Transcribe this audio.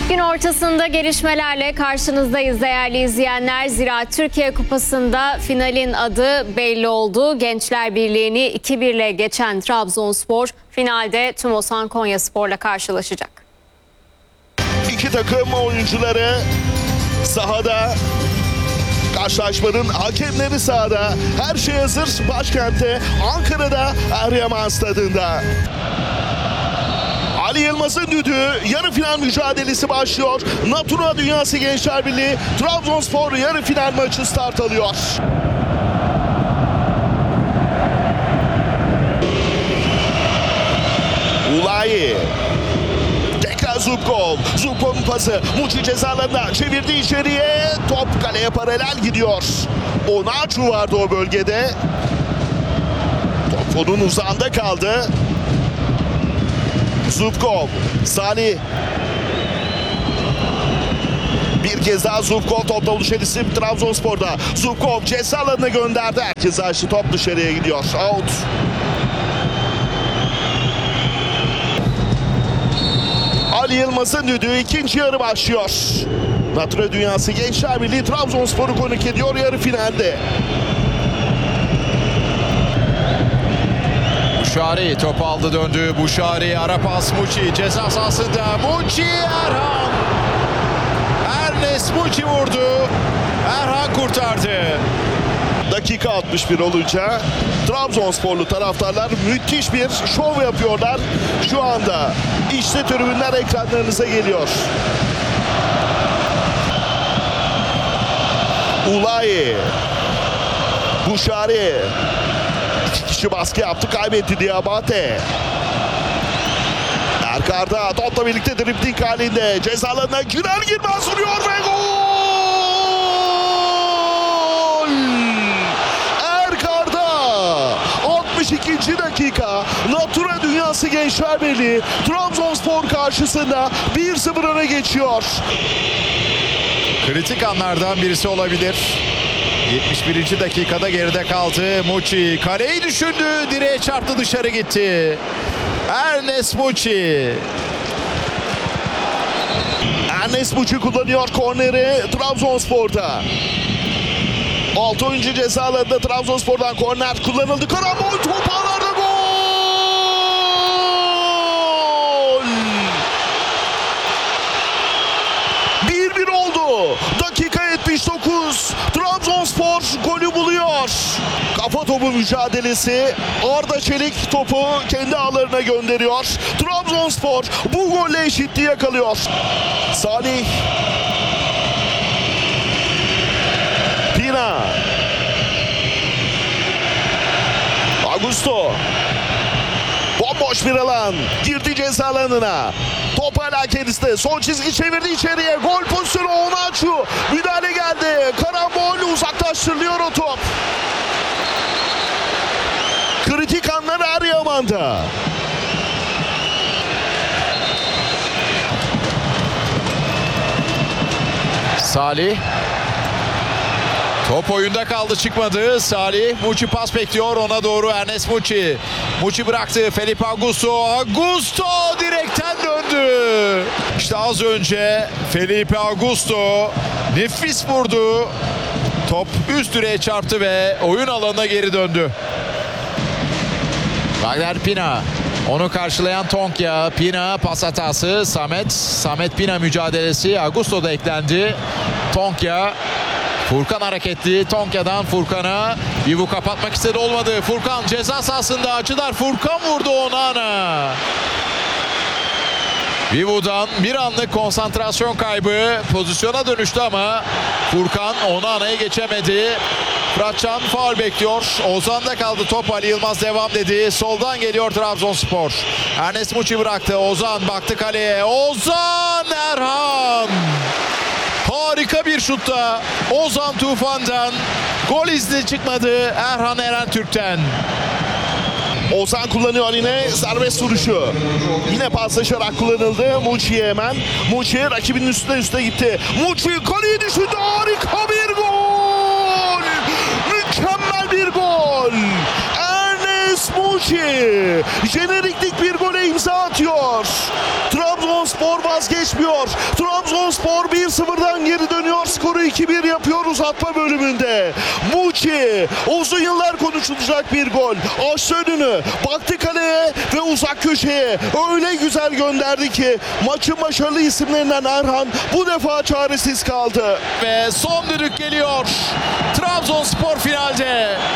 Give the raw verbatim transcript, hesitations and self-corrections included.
Gün ortasında gelişmelerle karşınızdayız değerli izleyenler. Zira Türkiye Kupası'nda finalin adı belli oldu. Gençler Birliği'ni iki bir ile geçen Trabzonspor finalde Tumosan Konyaspor'la karşılaşacak. İki takım oyuncuları sahada. Karşılaşmanın hakemleri sahada. Her şey hazır başkentte Ankara'da Eryaman Stadı'nda. Ali Yılmaz'ın düdüğü, yarı final mücadelesi başlıyor. Natura Dünyası Gençler Birliği Trabzonspor yarı final maçı start alıyor. Ulayi. Tekrar Zubkov. Zubkov'un pası. Muçi cezalarına çevirdi içeriye. Top kaleye paralel gidiyor. Onaçu vardı o bölgede. Top onun uzağında kaldı. Zubkov, Salih. Bir kez daha Zubkov topla oluşan isim Trabzonspor'da. Zubkov ceza alanına gönderdi. Herkes açtı. Top dışarıya gidiyor. Out. Ali Yılmaz'ın düdüğü, ikinci yarı başlıyor. Natura Dünyası Gençler Birliği Trabzonspor'u konuk ediyor yarı finalde. Buşari topu aldı döndü. Buşari ara pas Muçi ceza sahasında. Muçi Erhan. Ernest Muçi vurdu. Erhan kurtardı. Dakika altmış bir olunca Trabzonsporlu taraftarlar müthiş bir şov yapıyorlar. Şu anda işte tribünler ekranlarınıza geliyor. Ulayi. Buşari. İki kişi baskı yaptı, kaybetti Diabate. Erkar'da topla birlikte dribling halinde ceza alanına girer girmez vuruyor ve gol! Erkar'da altmış ikinci dakika Natura Dünyası Gençler Birliği Trabzonspor karşısında bir sıfır öne geçiyor. Kritik anlardan birisi olabilir. yetmiş birinci dakikada geride kaldı. Muçi kaleyi düşündü. Direğe çarptı, dışarı gitti. Ernest Muçi. Ernest Muçi kullanıyor korneri Trabzonspor'da. Altı oyuncu ceza alanında Trabzonspor'dan korner kullanıldı. Karambol top ağlarda gol! bir bir oldu. Dakika yetmiş dokuz. Trabzonspor golü buluyor. Kafa topu mücadelesi. Arda Çelik topu kendi ağlarına gönderiyor. Trabzonspor bu golle eşitliği yakalıyor. Salih. Pina. Augusto. Bomboş bir alan. Girdi ceza alanına. Top hala kendisinde. Son çizgi çevirdi içeriye. Gol pozisyonu Onaçu. Müdahale geldi. Karambol uzaklaştırılıyor o top. Kritik anlar Eryaman'da. Salih. Top oyunda kaldı, çıkmadı. Salih. Muçi pas bekliyor. Ona doğru Ernest Muçi. Muçi bıraktı. Felipe Augusto. Augusto direkten döndü. İşte az önce Felipe Augusto nefis vurdu. Top üst direğe çarptı ve oyun alanına geri döndü. Wagner Pina. Onu karşılayan Tonkya. Pina pas hatası. Samet. Samet Pina mücadelesi. Augusto da eklendi. Tonkya. Furkan hareketli. Tonkya'dan Furkan'a. Vivu kapatmak istedi, olmadı. Furkan ceza sahasında açılar. Furkan vurdu Onana. Vivu'dan bir anlık konsantrasyon kaybı. Pozisyona dönüştü ama Furkan Onana'ya geçemedi. Fıratcan faul bekliyor. Ozan'da kaldı top. Ali Yılmaz devam dedi. Soldan geliyor Trabzonspor. Ernest Muçi bıraktı. Ozan baktı kaleye. Ozan Erhan. Harika bir şutta Ozan Tufan'dan. Gol izni çıkmadı Erhan Erentürk'ten. Ozan kullanıyor yine serbest vuruşu. Yine paslaşarak kullanıldı. Muçi'ye hemen. Muçi rakibinin üstüne üstüne gitti. Muçi kaleyi düşündü. Harika bir gol. Mükemmel bir gol. Ernest Muçi. Muçi jeneriklik bir gole imza atıyor. Trabzonspor vazgeçmiyor. Trabzonspor bir sıfırdan geri dönüyor. Skoru iki bir yapıyor uzatma bölümünde. Muçi uzun yıllar konuşulacak bir gol. Açtı önünü, baktı kaleye ve uzak köşeye. Öyle güzel gönderdi ki maçın başarılı isimlerinden Erhan bu defa çaresiz kaldı. Ve son düdük geliyor. Trabzonspor finalde.